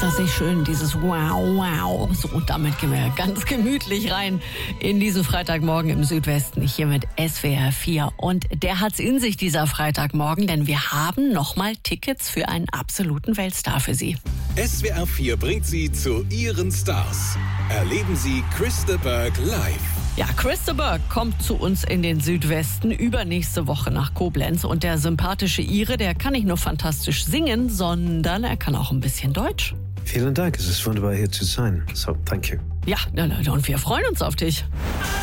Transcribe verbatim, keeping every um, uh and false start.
das nicht schön, dieses Wow, wow. So, und damit gehen wir ganz gemütlich rein in diesen Freitagmorgen im Südwesten, hier mit S W R vier. Und der hat's in sich, dieser Freitagmorgen, denn wir haben nochmal Tickets für einen absoluten Weltstar für Sie. S W R vier bringt Sie zu Ihren Stars. Erleben Sie Chris de Burgh live. Ja, Chris de Burgh kommt zu uns in den Südwesten übernächste Woche nach Koblenz. Und der sympathische Ire, der kann nicht nur fantastisch singen, sondern er kann auch ein bisschen Deutsch. Vielen Dank, es ist wunderbar hier zu sein. So, thank you. Ja, und wir freuen uns auf dich.